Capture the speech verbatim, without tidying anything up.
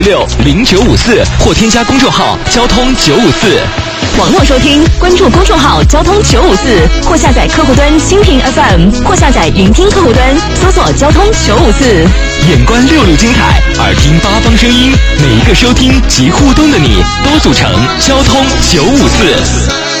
六零九五四或添加公众号交通九五四。 网络收听，关注公众号交通九五四，或下载客户端蜻蜓 F M， 或下载云听客户端，搜索交通九五四。 眼观六路精彩，耳听八方声音，每一个收听及互动的你，都组成交通九五四。